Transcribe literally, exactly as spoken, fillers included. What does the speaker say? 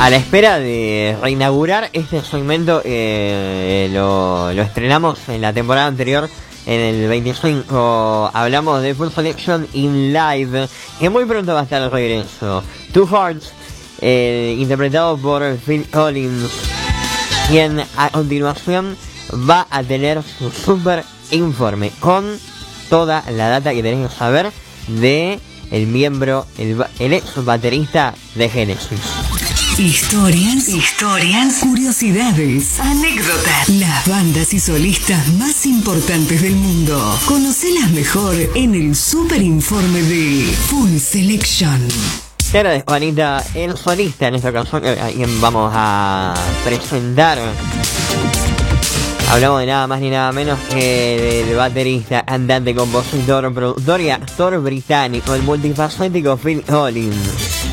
A la espera de reinaugurar este segmento, eh, lo, lo estrenamos en la temporada anterior, en el veinticinco, hablamos de Full Selection in Live, que muy pronto va a estar el regreso. Two Hearts, eh, interpretado por Phil Collins, quien a continuación va a tener su super informe con toda la data que tenés que saber de el miembro, el, el ex baterista de Genesis. Historias, historias, curiosidades, anécdotas. Las bandas y solistas más importantes del mundo. Conocelas mejor en el super informe de Full Selection. Claro, Juanita, el solista en esta ocasión, a quien vamos a presentar. Hablamos de nada más ni nada menos que del baterista, cantante, compositor, productor y actor británico, el multifacético Phil Collins.